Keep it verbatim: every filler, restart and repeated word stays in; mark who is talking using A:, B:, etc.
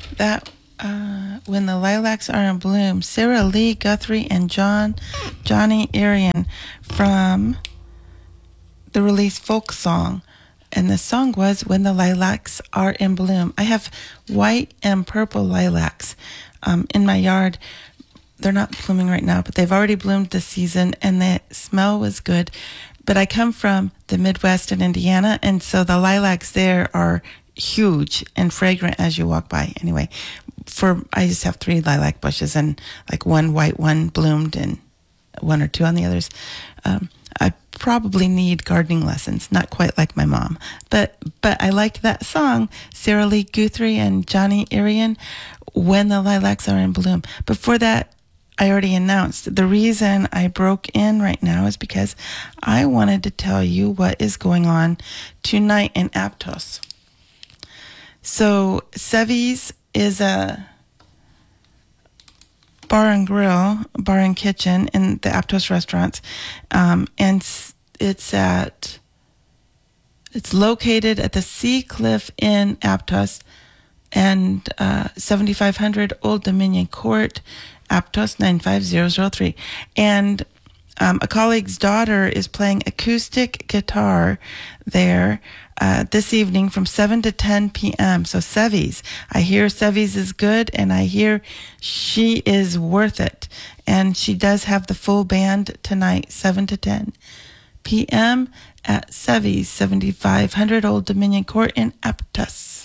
A: That uh, When the Lilacs Are in Bloom, Sarah Lee Guthrie and John Johnny Arian from the release Folk Song. And the song was When the Lilacs Are in Bloom. I have white and purple lilacs um, in my yard. They're not blooming right now, but they've already bloomed this season, and the smell was good. But I come from the Midwest in Indiana, and so the lilacs there are huge and fragrant as you walk by. Anyway, for I just have three lilac bushes, and like one white one bloomed and one or two on the others. Um, I probably need gardening lessons, not quite like my mom, but but I like that song, Sarah Lee Guthrie and Johnny Arian, When the Lilacs Are in Bloom. Before that, I already announced the reason I broke in right now is because I wanted to tell you what is going on tonight in Aptos. So Sevy's is a bar and grill, bar and kitchen in the Aptos restaurants, um, and it's at it's located at the Sea Cliff Inn, Aptos, and uh, seventy-five hundred Old Dominion Court, Aptos nine five zero zero three. And um, a colleague's daughter is playing acoustic guitar there uh, this evening from seven to ten p.m. So Sevy's, I hear Sevy's is good, and I hear she is worth it. And she does have the full band tonight, seven to ten p.m. at Sevy's, seventy-five hundred Old Dominion Court in Aptos.